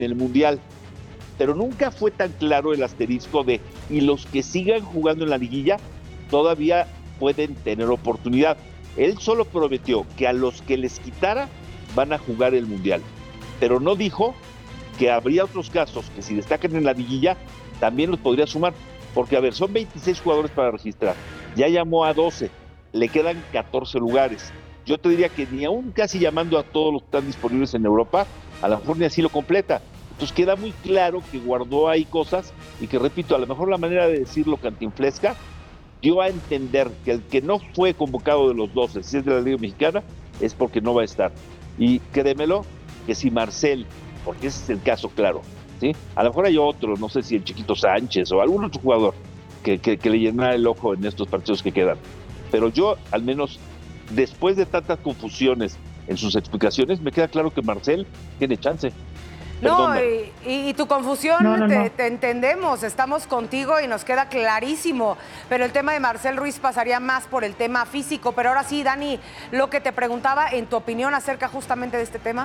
el Mundial. Pero nunca fue tan claro el asterisco de, y los que sigan jugando en la liguilla todavía pueden tener oportunidad. Él solo prometió que a los que les quitara van a jugar el Mundial, pero no dijo que habría otros casos que si destacan en la liguilla también los podría sumar, porque a ver, son 26 jugadores para registrar, ya llamó a 12, le quedan 14 lugares. Yo te diría que ni aún casi llamando a todos los que están disponibles en Europa, a lo mejor ni así lo completa. Entonces queda muy claro que guardó ahí cosas y que, repito, a lo mejor la manera de decirlo cantinflesca dio a entender que el que no fue convocado de los 12, si es de la Liga Mexicana, es porque no va a estar. Y créemelo, que si Marcel, porque ese es el caso claro, ¿sí? A lo mejor hay otro, no sé si el Chiquito Sánchez o algún otro jugador que le llenara el ojo en estos partidos que quedan. Pero yo, al menos, después de tantas confusiones en sus explicaciones, me queda claro que Marcel tiene chance. No, y tu confusión, No. te entendemos, estamos contigo y nos queda clarísimo, pero el tema de Marcel Ruiz pasaría más por el tema físico. Pero ahora sí, Dani, lo que te preguntaba, en tu opinión acerca justamente de este tema.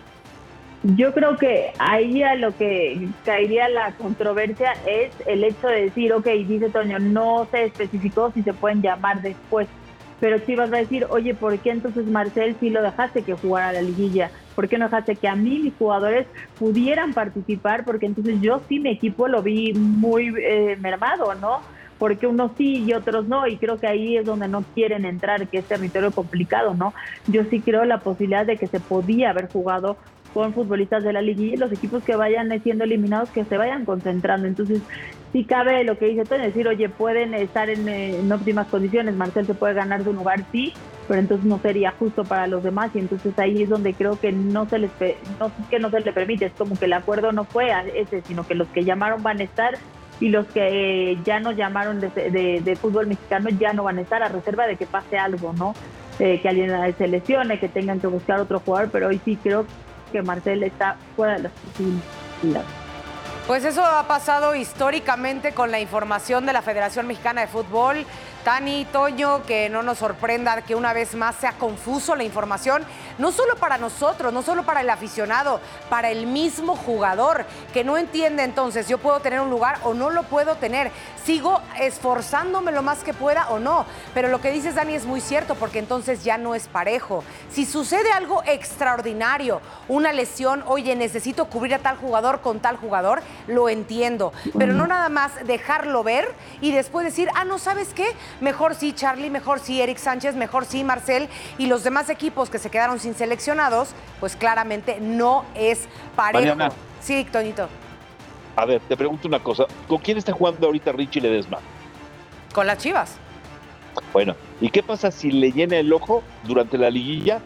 Yo creo que ahí a lo que caería la controversia es el hecho de decir, ok, dice Toño, no se especificó si se pueden llamar después, pero sí vas a decir, oye, ¿por qué entonces Marcel sí lo dejaste que jugara la liguilla? ¿Por qué no dejaste que a mí mis jugadores pudieran participar? Porque entonces yo sí, mi equipo lo vi muy mermado, ¿no? Porque unos sí y otros no, y creo que ahí es donde no quieren entrar, que es territorio complicado, ¿no? Yo sí creo la posibilidad de que se podía haber jugado con futbolistas de la liguilla y los equipos que vayan siendo eliminados que se vayan concentrando. Entonces sí cabe lo que dice Toño, decir, oye, pueden estar en óptimas condiciones, Marcel se puede ganar su lugar, sí, pero entonces no sería justo para los demás, y entonces ahí es donde creo que no se les permite, es como que el acuerdo no fue ese, sino que los que llamaron van a estar y los que ya nos llamaron de fútbol mexicano ya no van a estar, a reserva de que pase algo, ¿no? Que alguien se lesione, que tengan que buscar otro jugador, pero hoy sí creo que Marcel está fuera de las posibilidades. Pues eso ha pasado históricamente con la información de la Federación Mexicana de Fútbol. Tani, Toño, que no nos sorprenda que una vez más sea confuso la información, no solo para nosotros, no solo para el aficionado, para el mismo jugador, que no entiende entonces, yo puedo tener un lugar o no lo puedo tener, sigo esforzándome lo más que pueda o no, pero lo que dices, Dani, es muy cierto, porque entonces ya no es parejo. Si sucede algo extraordinario, una lesión, oye, necesito cubrir a tal jugador con tal jugador, lo entiendo, pero no nada más dejarlo ver y después decir, no, ¿sabes qué? Mejor sí Charlie, mejor sí Eric Sánchez, mejor sí Marcel, y los demás equipos que se quedaron sin seleccionados, pues claramente no es parejo. Mariana. Sí, Toñito. A ver, te pregunto una cosa, ¿con quién está jugando ahorita Richie Ledesma? Con las Chivas. Bueno, ¿y qué pasa si le llena el ojo durante la liguilla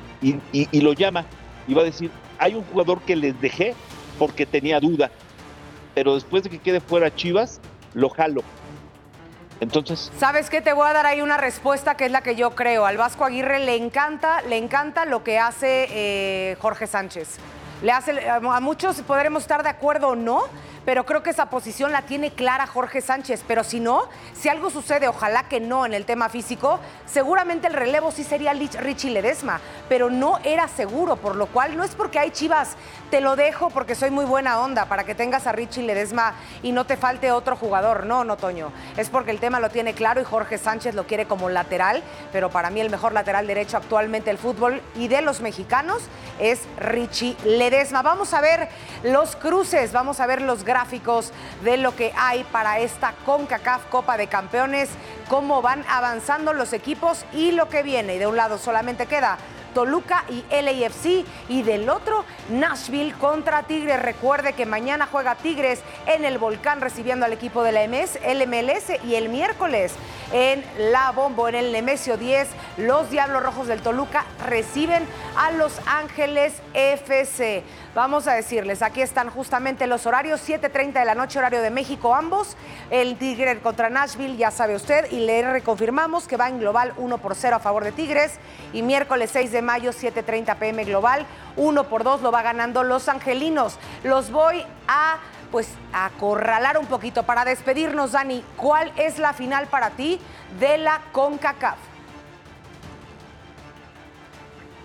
y lo llama y va a decir, hay un jugador que les dejé porque tenía duda, pero después de que quede fuera Chivas, lo jalo? Entonces, ¿sabes qué? Te voy a dar ahí una respuesta que es la que yo creo. Al Vasco Aguirre le encanta lo que hace Jorge Sánchez. A muchos podremos estar de acuerdo o no, pero creo que esa posición la tiene clara Jorge Sánchez. Pero si no, si algo sucede, ojalá que no en el tema físico, seguramente el relevo sí sería Richie Ledesma, pero no era seguro, por lo cual no es porque hay Chivas, te lo dejo porque soy muy buena onda para que tengas a Richie Ledesma y no te falte otro jugador. No, Toño, es porque el tema lo tiene claro y Jorge Sánchez lo quiere como lateral, pero para mí el mejor lateral derecho actualmente del fútbol y de los mexicanos es Richie Ledesma. Vamos a ver los cruces, vamos a ver los gráficos de lo que hay para esta CONCACAF Copa de Campeones, cómo van avanzando los equipos y lo que viene. Y de un lado solamente queda Toluca y LAFC, y del otro Nashville contra Tigres. Recuerde que mañana juega Tigres en el Volcán recibiendo al equipo de la MLS, y el miércoles en La Bombo, en el Nemesio 10, los Diablos Rojos del Toluca reciben a Los Ángeles FC. Vamos a decirles, aquí están justamente los horarios, 7:30 de la noche, horario de México, ambos. El Tigre contra Nashville, ya sabe usted, y le reconfirmamos que va en global 1-0 a favor de Tigres. Y miércoles 6 de mayo, 7:30 p.m. global, 1-2 lo va ganando los angelinos. Los voy a acorralar un poquito para despedirnos, Dani. ¿Cuál es la final para ti de la CONCACAF?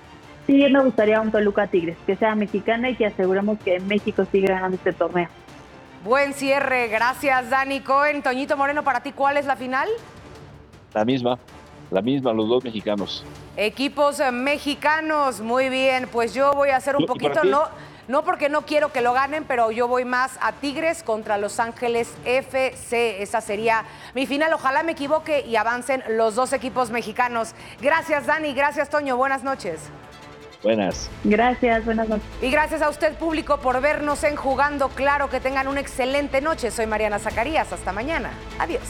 Sí, me gustaría un Toluca Tigres, que sea mexicana y que aseguremos que México siga ganando este torneo. Buen cierre, gracias Dani Cohen. Toñito Moreno, para ti, ¿cuál es la final? La misma, los dos mexicanos. Equipos mexicanos, muy bien. Pues yo voy a hacer un poquito, no porque no quiero que lo ganen, pero yo voy más a Tigres contra Los Ángeles FC. Esa sería mi final. Ojalá me equivoque y avancen los dos equipos mexicanos. Gracias, Dani. Gracias, Toño. Buenas noches. Buenas. Gracias, buenas noches. Y gracias a usted, público, por vernos en Jugando Claro. Que tengan una excelente noche. Soy Mariana Zacarías. Hasta mañana. Adiós.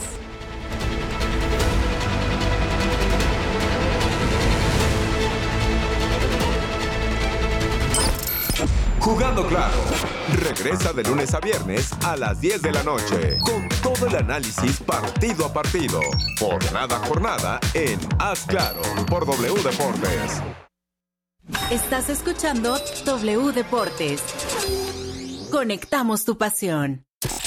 Jugando Claro. Regresa de lunes a viernes a las 10 de la noche con todo el análisis partido a partido, jornada a jornada en Haz Claro por W Deportes. Estás escuchando W Deportes. Conectamos tu pasión.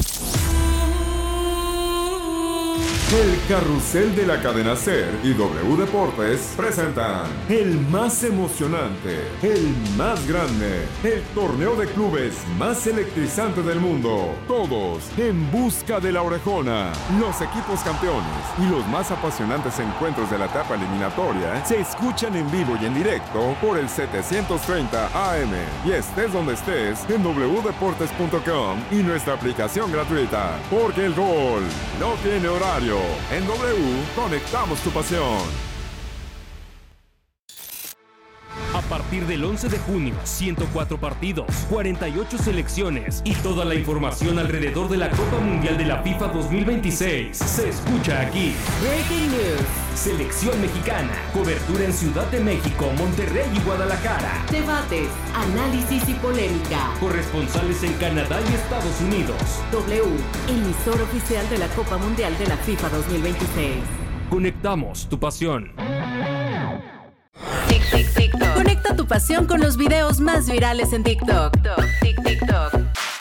El carrusel de la cadena SER y W Deportes presentan el más emocionante, el más grande, el torneo de clubes más electrizante del mundo. Todos en busca de la orejona. Los equipos campeones y los más apasionantes encuentros de la etapa eliminatoria se escuchan en vivo y en directo por el 730 AM. Y estés donde estés, en wdeportes.com y nuestra aplicación gratuita. Porque el gol no tiene horario. En W, conectamos tu pasión. A partir del 11 de junio, 104 partidos, 48 selecciones y toda la información alrededor de la Copa Mundial de la FIFA 2026 se escucha aquí. Breaking News. Selección mexicana, cobertura en Ciudad de México, Monterrey y Guadalajara. Debates, análisis y polémica. Corresponsales en Canadá y Estados Unidos. W, emisor oficial de la Copa Mundial de la FIFA 2026. Conectamos tu pasión. TikTok. Conecta tu pasión con los videos más virales en TikTok. TikTok.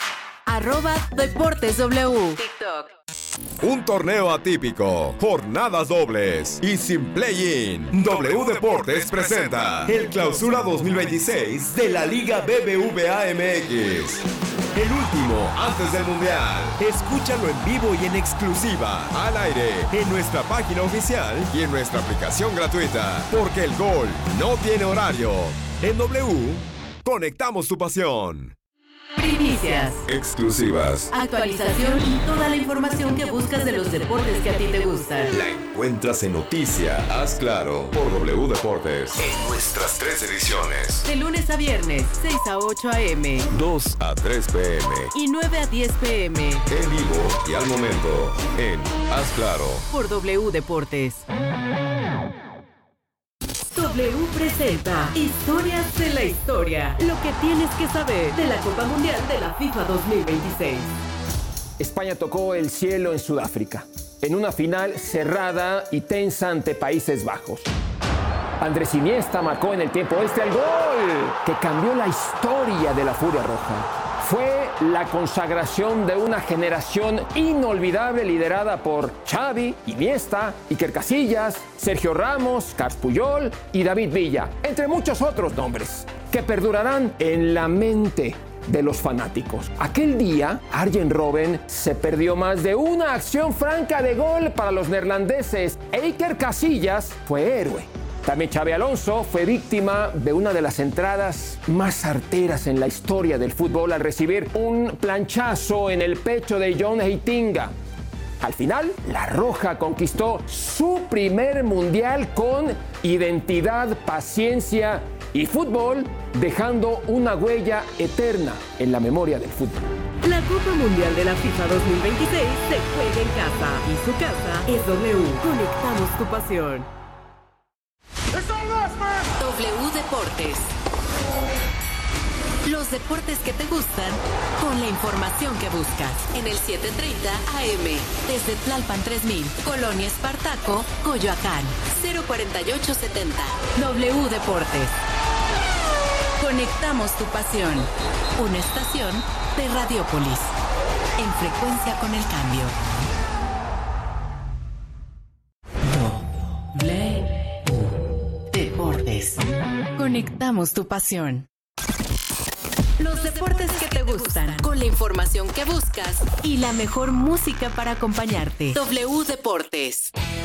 @DeportesW. TikTok. Un torneo atípico, jornadas dobles y sin play-in. W Deportes presenta el Clausura 2026 de la Liga BBVA MX. El último antes del Mundial. Escúchalo en vivo y en exclusiva, al aire, en nuestra página oficial y en nuestra aplicación gratuita. Porque el gol no tiene horario. En W, conectamos tu pasión. Primicias, Exclusivas. actualización y toda la información que buscas de los deportes que a ti te gustan. La encuentras en Noticia, Haz Claro, por W Deportes. En nuestras 3 ediciones. De lunes a viernes, 6 a 8 a.m. 2 a 3 p.m. y 9 a 10 p.m. En vivo y al momento, en Haz Claro. por W Deportes. W presenta Historias de la Historia. Lo que tienes que saber de la Copa Mundial de la FIFA 2026. España tocó el cielo en Sudáfrica, en una final cerrada y tensa ante Países Bajos. Andrés Iniesta marcó en el tiempo extra el gol que cambió la historia de la Furia Roja. Fue la consagración de una generación inolvidable liderada por Xavi, Iniesta, Iker Casillas, Sergio Ramos, Carles Puyol y David Villa, entre muchos otros nombres, que perdurarán en la mente de los fanáticos. Aquel día, Arjen Robben se perdió más de una acción franca de gol para los neerlandeses e Iker Casillas fue héroe. También Xabi Alonso fue víctima de una de las entradas más certeras en la historia del fútbol al recibir un planchazo en el pecho de John Heitinga. Al final, la Roja conquistó su primer mundial con identidad, paciencia y fútbol, dejando una huella eterna en la memoria del fútbol. La Copa Mundial de la FIFA 2026 se juega en casa y su casa es W. Conectamos tu pasión. W Deportes. Los deportes que te gustan con la información que buscas. En el 730 AM. Desde Tlalpan 3000, Colonia Espartaco, Coyoacán. 04870. W Deportes. Conectamos tu pasión. Una estación de Radiópolis. En frecuencia con el cambio. W Deportes. Con Conectamos tu pasión. Los deportes que te gustan, con la información que buscas y la mejor música para acompañarte. W Deportes.